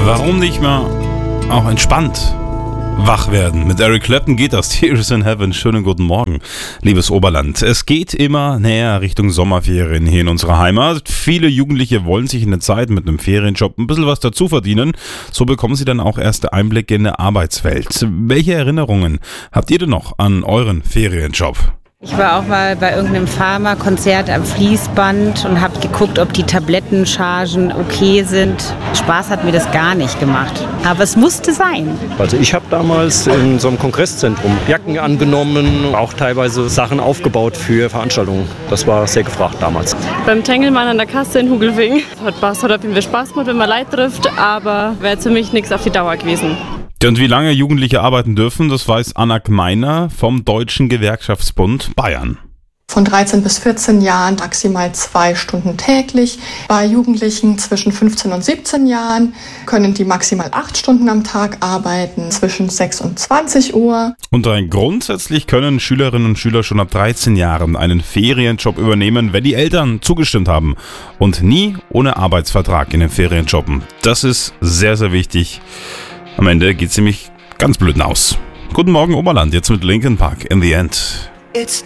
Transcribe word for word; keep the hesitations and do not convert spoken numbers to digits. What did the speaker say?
Warum nicht mal auch entspannt wach werden? Mit Eric Clapton geht das. Tears in Heaven. Schönen guten Morgen, liebes Oberland. Es geht immer näher Richtung Sommerferien hier in unserer Heimat. Viele Jugendliche wollen sich in der Zeit mit einem Ferienjob ein bisschen was dazu verdienen. So bekommen sie dann auch erste Einblicke in der Arbeitswelt. Welche Erinnerungen habt ihr denn noch an euren Ferienjob? Ich war auch mal bei irgendeinem Pharmakonzert am Fließband und habe geguckt, ob die Tablettenchargen okay sind. Spaß hat mir das gar nicht gemacht. Aber es musste sein. Also ich habe damals in so einem Kongresszentrum Jacken angenommen, auch teilweise Sachen aufgebaut für Veranstaltungen. Das war sehr gefragt damals. Beim Tengelmann an der Kasse in Hugelfing. Hat Spaß, hat auf jeden Fall Spaß gemacht, wenn man Leute trifft, aber wäre jetzt für mich nichts auf die Dauer gewesen. Und wie lange Jugendliche arbeiten dürfen, das weiß Anna Gmeiner vom Deutschen Gewerkschaftsbund Bayern. Von dreizehn bis vierzehn Jahren maximal zwei Stunden täglich. Bei Jugendlichen zwischen fünfzehn und siebzehn Jahren können die maximal acht Stunden am Tag arbeiten, zwischen sechs und zwanzig Uhr. Und rein grundsätzlich können Schülerinnen und Schüler schon ab dreizehn Jahren einen Ferienjob übernehmen, wenn die Eltern zugestimmt haben. Und nie ohne Arbeitsvertrag in den Ferien jobben. Das ist sehr, sehr wichtig. Am Ende geht's nämlich ganz blöd aus. Guten Morgen Oberland, jetzt mit Linkin Park, In the End. It's